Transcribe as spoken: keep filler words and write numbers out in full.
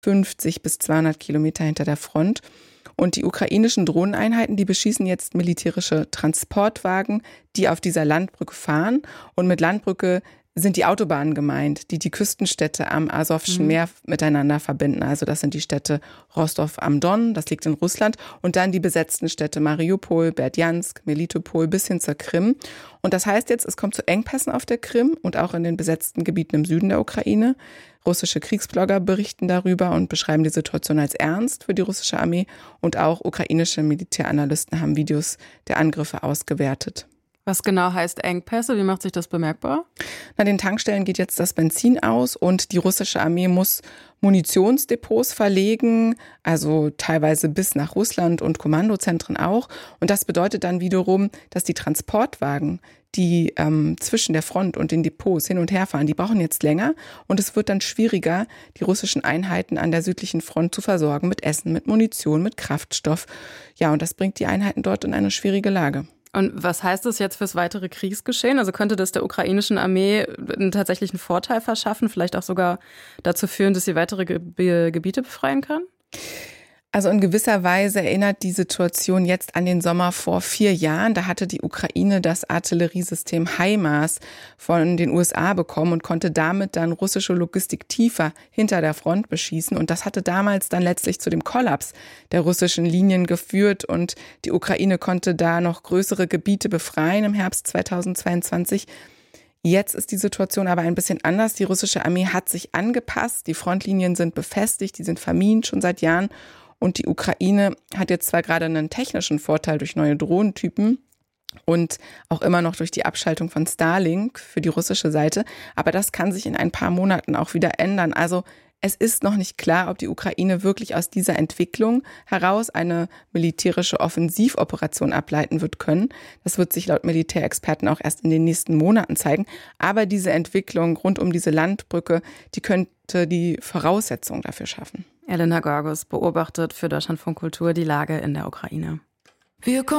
fünfzig bis zweihundert Kilometer hinter der Front. Und die ukrainischen Drohneneinheiten, die beschießen jetzt militärische Transportwagen, die auf dieser Landbrücke fahren. Und mit Landbrücke sind die Autobahnen gemeint, die die Küstenstädte am Asowschen mhm. Meer miteinander verbinden. Also das sind die Städte Rostov am Don, das liegt in Russland, und dann die besetzten Städte Mariupol, Berdjansk, Melitopol bis hin zur Krim. Und das heißt jetzt, es kommt zu Engpässen auf der Krim und auch in den besetzten Gebieten im Süden der Ukraine. Russische Kriegsblogger berichten darüber und beschreiben die Situation als ernst für die russische Armee. Und auch ukrainische Militäranalysten haben Videos der Angriffe ausgewertet. Was genau heißt Engpässe? Wie macht sich das bemerkbar? Na, den Tankstellen geht jetzt das Benzin aus und die russische Armee muss Munitionsdepots verlegen, also teilweise bis nach Russland und Kommandozentren auch. Und das bedeutet dann wiederum, dass die Transportwagen, die ähm, zwischen der Front und den Depots hin und her fahren, die brauchen jetzt länger. Und es wird dann schwieriger, die russischen Einheiten an der südlichen Front zu versorgen mit Essen, mit Munition, mit Kraftstoff. Ja, und das bringt die Einheiten dort in eine schwierige Lage. Und was heißt das jetzt fürs weitere Kriegsgeschehen? Also könnte das der ukrainischen Armee einen tatsächlichen Vorteil verschaffen, vielleicht auch sogar dazu führen, dass sie weitere Ge- Gebiete befreien kann? Also in gewisser Weise erinnert die Situation jetzt an den Sommer vor vier Jahren. Da hatte die Ukraine das Artilleriesystem HIMARS von den U S A bekommen und konnte damit dann russische Logistik tiefer hinter der Front beschießen. Und das hatte damals dann letztlich zu dem Kollaps der russischen Linien geführt. Und die Ukraine konnte da noch größere Gebiete befreien im Herbst zweitausendzweiundzwanzig. Jetzt ist die Situation aber ein bisschen anders. Die russische Armee hat sich angepasst. Die Frontlinien sind befestigt, die sind vermint schon seit Jahren. Und die Ukraine hat jetzt zwar gerade einen technischen Vorteil durch neue Drohnentypen und auch immer noch durch die Abschaltung von Starlink für die russische Seite, aber das kann sich in ein paar Monaten auch wieder ändern. Also es ist noch nicht klar, ob die Ukraine wirklich aus dieser Entwicklung heraus eine militärische Offensivoperation ableiten wird können. Das wird sich laut Militärexperten auch erst in den nächsten Monaten zeigen. Aber diese Entwicklung rund um diese Landbrücke, die könnte die Voraussetzung dafür schaffen. Elena Gorgus beobachtet für Deutschlandfunk Kultur die Lage in der Ukraine. Wir